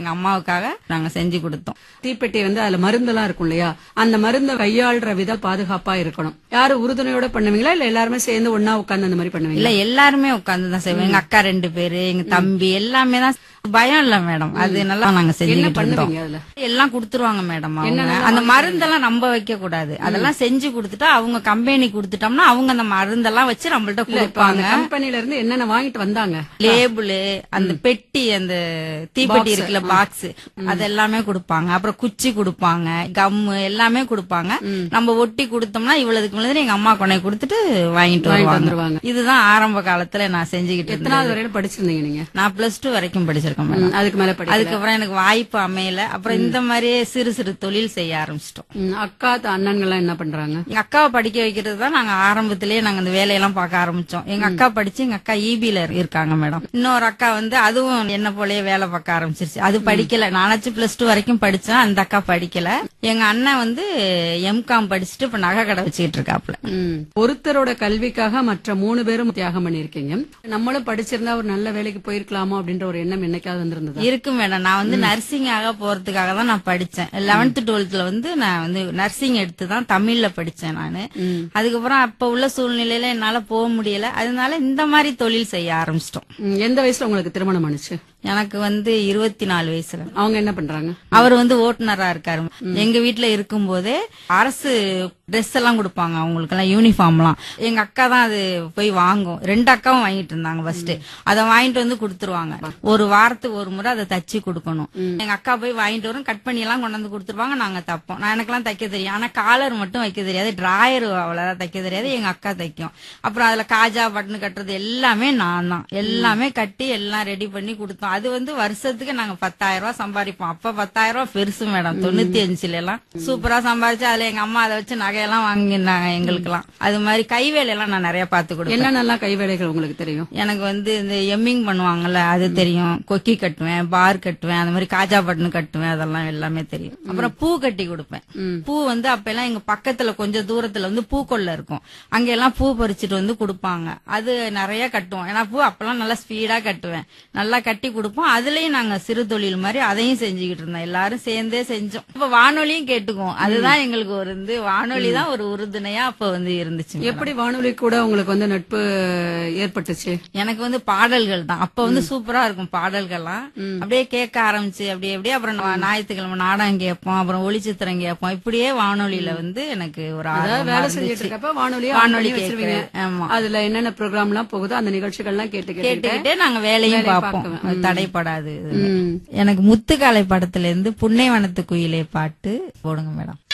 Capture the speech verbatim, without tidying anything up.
எங்க அம்மாவுக்காக நாங்க செஞ்சு கொடுத்தோம். தீப்பெட்டி வந்து அதுல மருந்தெல்லாம் இருக்கும் இல்லையா, அந்த மருந்தை கையாளுற விதம் பாதுகாப்பா இருக்கணும். யாரும் உறுதுணையோட பண்ணுவீங்களா இல்ல எல்லாருமே சேர்ந்து ஒன்னா உட்கார்ந்து அந்த மாதிரி பண்ணுவீங்களா? இல்ல எல்லாருமே உட்கார்ந்துதான் செய்வோம். எங்க அக்கா ரெண்டு பேரு, எங்க தம்பி எல்லாமே தான். பயம் இல்ல மேடம், அது நல்லா நாங்க செஞ்சுக்கிட்டு இருந்தோம். எல்லாம் குடுத்துருவாங்க மேடம். அந்த மருந்தெல்லாம் நம்ப வைக்க கூடாது, அதெல்லாம் செஞ்சு கொடுத்துட்டா அவங்க கம்பெனி கொடுத்துட்டோம்னா அவங்க அந்த மருந்தெல்லாம் வச்சு நம்மள்ட்ட கொடுப்பாங்க. கம்பெனில இருந்து என்னென்ன வாங்கிட்டு வந்தாங்க, லேபிளு, அந்த பெட்டி, அந்த தீப்பெட்டி இருக்குல்ல பாக்ஸ், அதெல்லாமே கொடுப்பாங்க. அப்புறம் குச்சி கொடுப்பாங்க, கம்மு எல்லாமே கொடுப்பாங்க. நம்ம ஒட்டி கொடுத்தோம்னா இவ்வளவுக்கு இவ்வளவு எங்க அம்மா கொண்டை கொடுத்துட்டு வாங்கிட்டு வந்துருவாங்க. இதுதான் ஆரம்ப காலத்துல நான் செஞ்சுக்கிட்டு இருந்தேன். எத்தனாவது வரையில படிச்சிருந்தீங்க நீங்க? நான் பிளஸ் டூ வரைக்கும் படிச்சிருக்கேன். அதுக்கு மேல அதுக்கப்புறம் எனக்கு வாய்ப்பு அமையல. அப்புறம் இந்த மாதிரியே சிறு சிறு தொழில் செய்ய ஆரம்பிச்சிட்டோம். அக்கா அண்ணன்கள் என்ன பண்றாங்க? எங்க அக்காவை படிக்க வைக்கிறது தான் நாங்க ஆரம்பத்திலேயே நாங்க இந்த வேலையெல்லாம் பார்க்க ஆரம்பிச்சோம். எங்க அக்கா படிச்சு எங்க அக்கா ஈபில இருக்காங்க மேடம். இன்னொரு அக்கா வந்து அதுவும் என்ன போலயே வேலை பார்க்க ஆரம்பிச்சிருச்சு. அது படிக்கல, நானாச்சும் பிளஸ் டூ வரைக்கும் படிச்சேன், அந்த அக்கா படிக்கல. எங்க அண்ணன் வந்து எம்காம் படிச்சுட்டு இப்ப நகை கடை வச்சுக்கிட்டு இருக்காப்ல. ஒருத்தரோட கல்விக்காக மற்ற மூணு பேரும் தியாகம் பண்ணிருக்கீங்க. நம்மளும் படிச்சிருந்தா ஒரு நல்ல வேலைக்கு போயிருக்கலாமோ அப்படின்ற ஒரு எண்ணம் என்னைக்காவது வந்திருந்தது? இருக்கு மேடம். நான் வந்து நர்சிங் ஆக போறதுக்காக தான் நான் படிச்சேன். லெவன்த் டுவெல்த்ல வந்து நான் வந்து நர்சிங் எடுத்து தான் தமிழ்ல படிச்சேன் நானு. அதுக்கப்புறம் அப்ப உள்ள சூழ்நிலையில என்னால போக முடியல, அதனால இந்த மாதிரி தொழில் செய்ய ஆரம்பிச்சிட்டோம். எந்த வயசுல உங்களுக்கு திருமணம் ஆனிச்சு? எனக்கு வந்து இருபத்தி நாலு வயசுல. அவங்க என்ன பண்றாங்க? அவர் வந்து ஓட்டுநரா இருக்காரு. எங்க வீட்டுல இருக்கும் போதே அரசு ட்ரெஸ் எல்லாம் கொடுப்பாங்க, அவங்களுக்கு எல்லாம் யூனிஃபார்ம் எல்லாம் எங்க அக்கா தான் அது போய் வாங்கும். ரெண்டு அக்காவும் வாங்கிட்டு இருந்தாங்க ஃபர்ஸ்ட். அதை வாங்கிட்டு வந்து கொடுத்துருவாங்க. ஒரு வாரத்துக்கு ஒரு முறை அதை தச்சு கொடுக்கணும். எங்க அக்கா போய் வாங்கிட்டு வரும், கட் பண்ணி எல்லாம் கொண்டு வந்து கொடுத்துருவாங்க. நாங்க தப்போம். நான் எனக்கெல்லாம் தைக்க தெரியும், ஆனா காலர் மட்டும் வைக்க தெரியாது, டிராயர் அவ்வளவுதான் தைக்க தெரியாது. எங்க அக்கா தைக்கும். அப்புறம் அதுல காஜா பட்டன் கட்டுறது எல்லாமே நான் தான், எல்லாமே கட்டி எல்லாம் ரெடி பண்ணி கொடுத்தோம். அது வந்து வருஷத்துக்கு நாங்க பத்தாயிரம் ரூபாய் சம்பாதிப்போம். அப்ப பத்தாயிரம் ரூபாய் பெருசு மேடம். தொண்ணூத்தி அஞ்சுல எல்லாம் சூப்பரா சம்பாதிச்சு அதுல எங்க அம்மா அதை வச்சு நகையெல்லாம் வாங்கினாங்க எங்களுக்கு எல்லாம். அது மாதிரி கைவேலை எல்லாம் நான் நிறைய பாத்து கொடுப்பேன். என்னென்னலாம் கைவேலைகள் உங்களுக்கு தெரியும்? எனக்கு வந்து இந்த எம்மிங் பண்ணுவாங்கல்ல அது தெரியும், கொக்கி கட்டுவேன், பார் கட்டுவேன், அந்த மாதிரி காஜா பட்டன் கட்டுவேன், அதெல்லாம் எல்லாமே தெரியும். அப்புறம் பூ கட்டி கொடுப்பேன். பூ வந்து அப்ப எல்லாம் எங்க பக்கத்துல கொஞ்சம் தூரத்துல வந்து பூக்கொள்ள இருக்கும், அங்க எல்லாம் பூ பறிச்சுட்டு வந்து கொடுப்பாங்க. அது நிறைய கட்டுவோம். ஏன்னா பூ அப்பெல்லாம் நல்லா ஸ்பீடா கட்டுவேன், நல்லா கட்டி கொடுப்போம். அதுலயும் நாங்க சிறு தொழில் மாதிரி அதையும் செஞ்சுக்கிட்டு இருந்தோம். எல்லாரும் சேர்ந்தே செஞ்சோம். இப்ப வானொலியும் கேட்டுக்குவோம். அதுதான் எங்களுக்கு ஒரு வந்து வானொலி தான் ஒரு உறுதுணையா அப்ப வந்து இருந்துச்சு. எப்படி வானொலி கூட உங்களுக்கு வந்து நட்பு ஏற்பட்டுச்சு? எனக்கு வந்து பாடல்கள் தான் அப்ப வந்து சூப்பரா இருக்கும். பாடல்கள்லாம் அப்படியே கேட்க ஆரம்பிச்சு அப்படியே அப்படியே அப்புறம் ஞாயிற்றுக்கிழமை நாடகம் கேட்போம், அப்புறம் ஒளிச்சித்திரம் கேட்போம். இப்படியே வானொலியில வந்து எனக்கு ஒரு வேலை செஞ்சுட்டு இருக்கப்ப வானொலி வானொலி கேட்பீங்க. ஆமா, அதுல என்னென்ன ப்ரோக்ராம் எல்லாம் போகுதோ அந்த நிகழ்ச்சிகள் எல்லாம் கேட்டு கேட்டுக்கிட்டே நாங்க வேலையும் பார்ப்போம். தடைப்படாது. எனக்கு முத்துக்காலை படத்துல இருந்து புன்னைவனத்து குயிலே பாட்டு போடுங்க மேடம்.